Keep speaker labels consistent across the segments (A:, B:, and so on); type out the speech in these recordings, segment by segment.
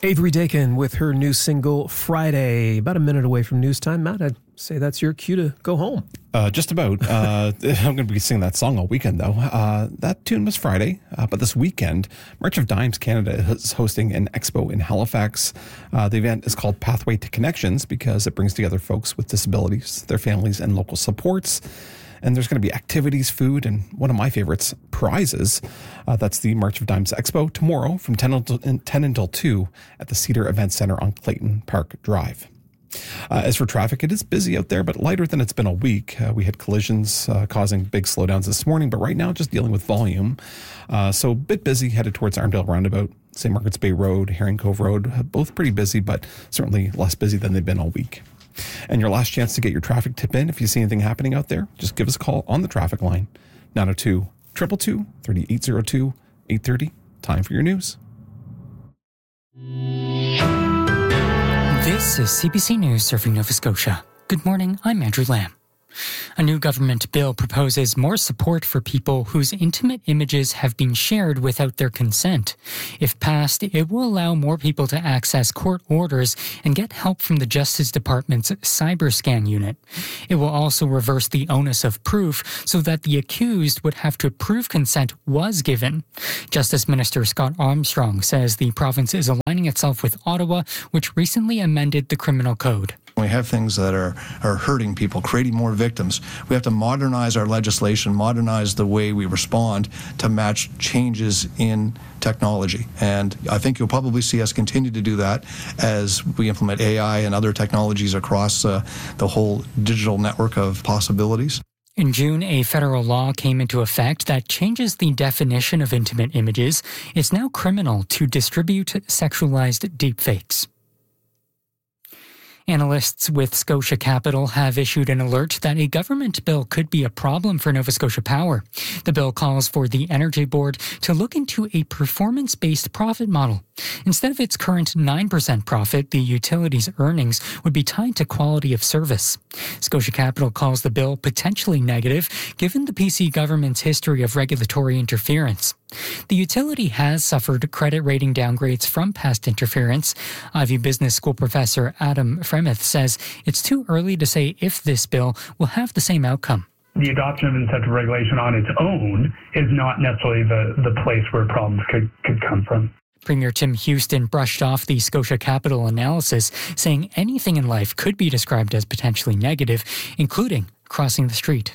A: Avery Dakin with her new single, Friday. About a minute away from news time. Matt, I'd say that's your cue to go home.
B: Just about. I'm going to be singing that song all weekend, though. That tune was Friday, but this weekend, March of Dimes Canada is hosting an expo in Halifax. The event is called Pathway to Connections because it brings together folks with disabilities, their families, and local supports. And there's going to be activities, food, and one of my favorites, prizes. That's the March of Dimes Expo tomorrow from 10 until 2 at the Cedar Event Center on Clayton Park Drive. As for traffic, it is busy out there, but lighter than it's been a week. We had collisions causing big slowdowns this morning, but right now just dealing with volume. So a bit busy headed towards Arndale Roundabout, St. Margaret's Bay Road, Herring Cove Road, both pretty busy, but certainly less busy than they've been all week. And your last chance to get your traffic tip in, if you see anything happening out there, just give us a call on the traffic line, 902-222-3802, 8:30. Time for your news.
C: This is CBC News serving Nova Scotia. Good morning, I'm Andrew Lamb. A new government bill proposes more support for people whose intimate images have been shared without their consent. If passed, it will allow more people to access court orders and get help from the Justice Department's CyberScan unit. It will also reverse the onus of proof so that the accused would have to prove consent was given. Justice Minister Scott Armstrong says the province is aligning itself with Ottawa, which recently amended the criminal code.
D: We have things that are hurting people, creating more victims. We have to modernize our legislation, modernize the way we respond to match changes in technology. And I think you'll probably see us continue to do that as we implement AI and other technologies across the whole digital network of possibilities.
C: In June, a federal law came into effect that changes the definition of intimate images. It's now criminal to distribute sexualized deepfakes. Analysts with Scotia Capital have issued an alert that a government bill could be a problem for Nova Scotia Power. The bill calls for the Energy Board to look into a performance-based profit model. Instead of its current 9% profit, the utility's earnings would be tied to quality of service. Scotia Capital calls the bill potentially negative, given the PC government's history of regulatory interference. The utility has suffered credit rating downgrades from past interference. Ivey Business School professor Adam Fremeth says it's too early to say if this bill will have the same outcome.
E: The adoption of incentive regulation on its own is not necessarily the place where problems could come from.
C: Premier Tim Houston brushed off the Scotia Capital analysis, saying anything in life could be described as potentially negative, including crossing the street.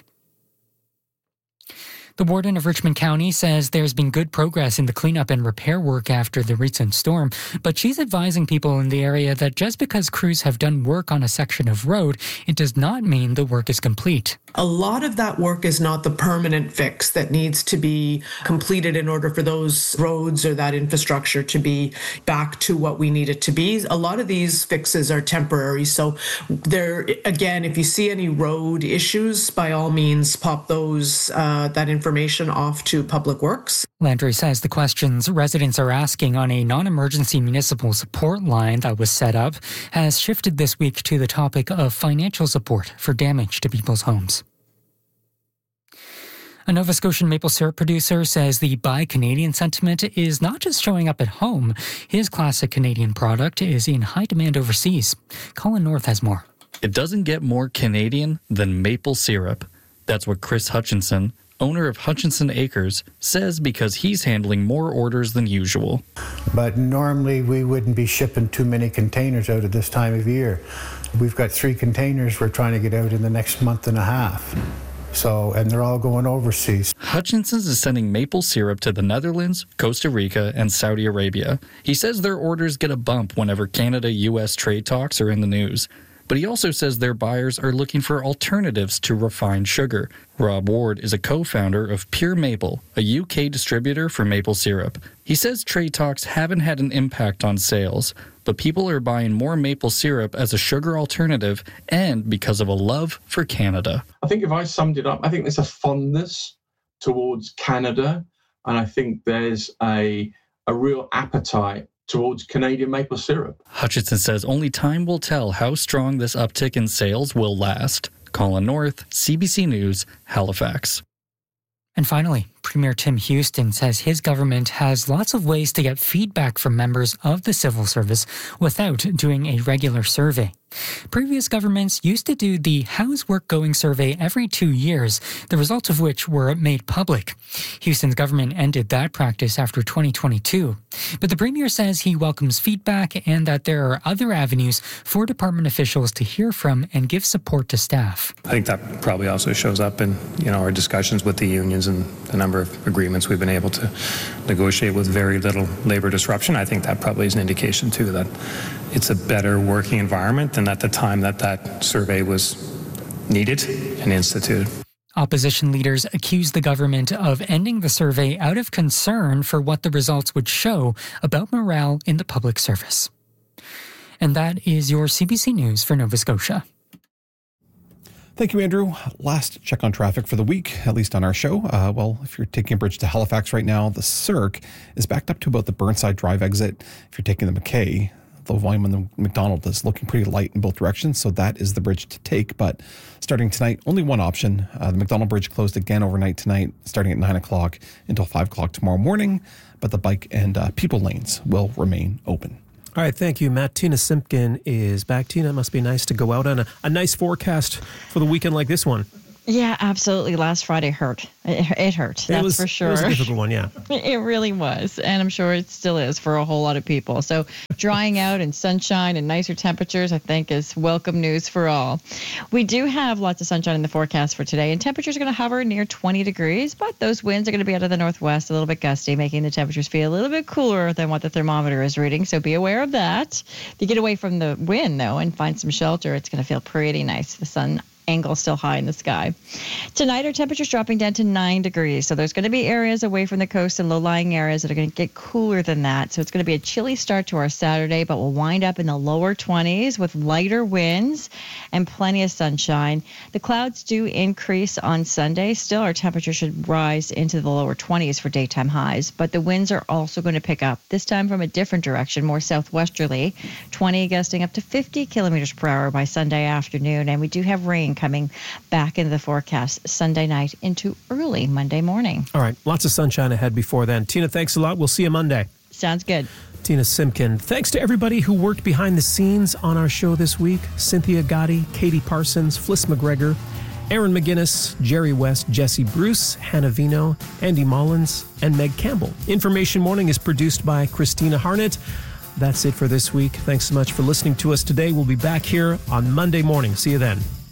C: The warden of Richmond County says there's been good progress in the cleanup and repair work after the recent storm, but she's advising people in the area that just because crews have done work on a section of road, it does not mean the work is complete.
F: A lot of that work is not the permanent fix that needs to be completed in order for those roads or that infrastructure to be back to what we need it to be. A lot of these fixes are temporary. So there, again, if you see any road issues, by all means, pop those, that information off to Public Works.
C: Landry says the questions residents are asking on a non-emergency municipal support line that was set up has shifted this week to the topic of financial support for damage to people's homes. A Nova Scotian maple syrup producer says the Buy Canadian sentiment is not just showing up at home. His classic Canadian product is in high demand overseas. Colin North has more.
G: It doesn't get more Canadian than maple syrup. That's what Chris Hutchinson, owner of Hutchinson Acres, says because he's handling more orders than usual.
H: But normally we wouldn't be shipping too many containers out at this time of year. We've got 3 containers we're trying to get out in the next month and a half. And they're all going overseas.
G: Hutchinson's is sending maple syrup to the Netherlands, Costa Rica, and Saudi Arabia. He says their orders get a bump whenever Canada-US trade talks are in the news. But he also says their buyers are looking for alternatives to refined sugar. Rob Ward is a co-founder of Pure Maple, a UK distributor for maple syrup. He says trade talks haven't had an impact on sales, but people are buying more maple syrup as a sugar alternative and because of a love for Canada.
I: I think if I summed it up, I think there's a fondness towards Canada, and I think there's a real appetite towards Canadian maple syrup.
G: Hutchinson says only time will tell how strong this uptick in sales will last. Colin North, CBC News, Halifax.
C: And finally, Premier Tim Houston says his government has lots of ways to get feedback from members of the civil service without doing a regular survey. Previous governments used to do the How's Work Going survey every 2 years, the results of which were made public. Houston's government ended that practice after 2022. But the Premier says he welcomes feedback and that there are other avenues for department officials to hear from and give support to staff.
J: I think that probably also shows up in our discussions with the unions and the number of agreements we've been able to negotiate with very little labor disruption. I think that probably is an indication too that it's a better working environment than at the time that survey was needed and instituted.
C: Opposition leaders accuse the government of ending the survey out of concern for what the results would show about morale in the public service. And that is your CBC News for Nova Scotia.
B: Thank you, Andrew. Last check on traffic for the week, at least on our show. If you're taking a bridge to Halifax right now, the Cirque is backed up to about the Burnside Drive exit. If you're taking the McKay, the volume on the McDonald is looking pretty light in both directions, so that is the bridge to take. But starting tonight, only one option. The McDonald Bridge closed again overnight tonight, starting at 9 o'clock until 5 o'clock tomorrow morning. But the bike and people lanes will remain open.
A: All right, thank you, Matt. Tina Simpkin is back. Tina, it must be nice to go out on a nice forecast for the weekend like this one.
K: Yeah, absolutely. Last Friday hurt. It hurt, that's for sure.
A: It was a difficult one, yeah.
K: It really was, and I'm sure it still is for a whole lot of people. So drying out and sunshine and nicer temperatures, I think, is welcome news for all. We do have lots of sunshine in the forecast for today, and temperatures are going to hover near 20 degrees, but those winds are going to be out of the northwest, a little bit gusty, making the temperatures feel a little bit cooler than what the thermometer is reading, so be aware of that. If you get away from the wind, though, and find some shelter, it's going to feel pretty nice. The sun angle still high in the sky. Tonight, our temperature's dropping down to 9 degrees. So there's going to be areas away from the coast and low-lying areas that are going to get cooler than that. So it's going to be a chilly start to our Saturday, but we'll wind up in the lower 20s with lighter winds and plenty of sunshine. The clouds do increase on Sunday. Still, our temperature should rise into the lower 20s for daytime highs, but the winds are also going to pick up, this time from a different direction, more southwesterly, 20 gusting up to 50 kilometers per hour by Sunday afternoon. And we do have rain coming back into the forecast Sunday night into early Monday morning.
A: All right, lots of sunshine ahead before then. Tina, thanks a lot. We'll see you Monday.
K: Sounds good.
A: Tina Simpkin. Thanks to everybody who worked behind the scenes on our show this week. Cynthia Gotti, Katie Parsons, Fliss McGregor, Aaron McGinnis, Jerry West, Jesse Bruce, Hannah Vino, Andy Mullins, and Meg Campbell. Information Morning is produced by Christina Harnett. That's it for this week. Thanks so much for listening to us today. We'll be back here on Monday morning. See you then.